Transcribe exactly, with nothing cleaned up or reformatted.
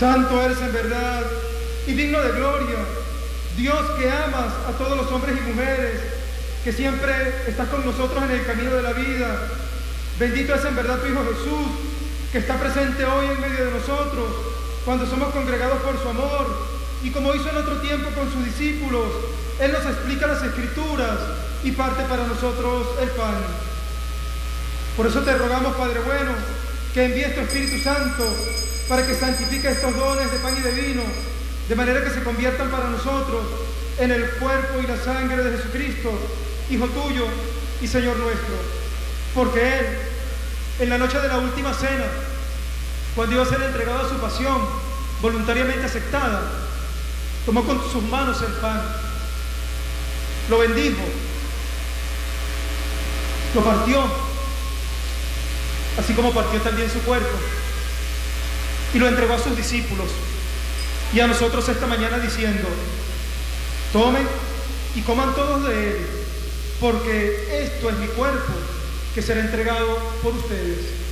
Santo eres en verdad y digno de gloria, Dios que amas a todos los hombres y mujeres, que siempre estás con nosotros en el camino de la vida. Bendito es en verdad tu Hijo Jesús, que está presente hoy en medio de nosotros, cuando somos congregados por su amor, y como hizo en otro tiempo con sus discípulos, Él nos explica las Escrituras y parte para nosotros el pan. Por eso te rogamos, Padre bueno, que envíes tu Espíritu Santo para que santifique estos dones de pan y de vino, de manera que se conviertan para nosotros en el cuerpo y la sangre de Jesucristo, Hijo tuyo y Señor nuestro. Porque Él, en la noche de la última cena, cuando iba a ser entregado a su pasión, voluntariamente aceptada, tomó con sus manos el pan, lo bendijo, lo partió, así como partió también su cuerpo, y lo entregó a sus discípulos y a nosotros esta mañana diciendo: tomen y coman todos de él, porque esto es mi cuerpo que será entregado por ustedes.